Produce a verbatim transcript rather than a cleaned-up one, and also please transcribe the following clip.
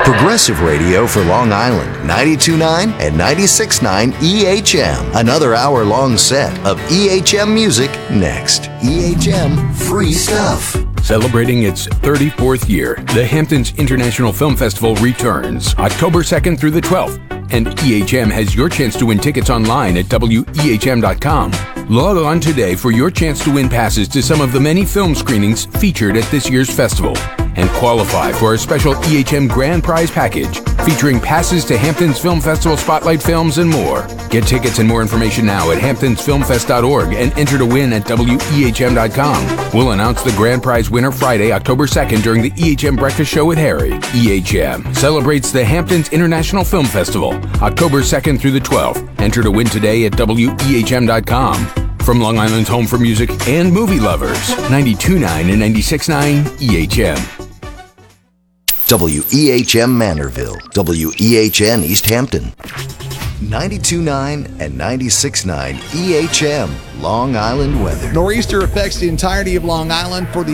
Progressive radio for Long Island, ninety-two point nine and ninety-six point nine E H M. Another hour-long set of E H M music next. E H M free stuff. Celebrating its thirty-fourth year, the Hamptons International Film Festival returns October second through the twelfth, and E H M has your chance to win tickets online at W E H M dot com. Log on today for your chance to win passes to some of the many film screenings featured at this year's festival, and qualify for a special E H M Grand Prize package featuring passes to Hamptons Film Festival Spotlight Films and more. Get tickets and more information now at hamptons film fest dot org and enter to win at W E H M dot com. We'll announce the grand prize winner Friday, October second during the E H M Breakfast Show with Harry. E H M celebrates the Hamptons International Film Festival October second through the twelfth. Enter to win today at W E H M dot com. From Long Island's home for music and movie lovers, ninety-two point nine and ninety-six point nine E H M. W E H M Manorville, W E H N East Hampton, ninety-two point nine and ninety-six point nine E H M Long Island weather. Nor'easter affects the entirety of Long Island for the